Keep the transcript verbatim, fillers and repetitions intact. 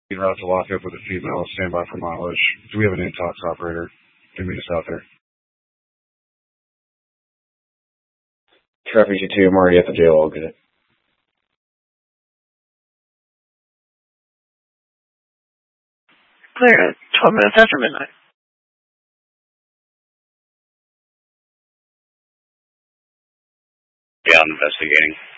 En route to lock up with a female. Stand by for mileage. Do we have an intox operator? Can meet us out there. Traffic G two, I'm already at the jail. I'll get it. Clear at twelve minutes after midnight. Yeah, I'm investigating.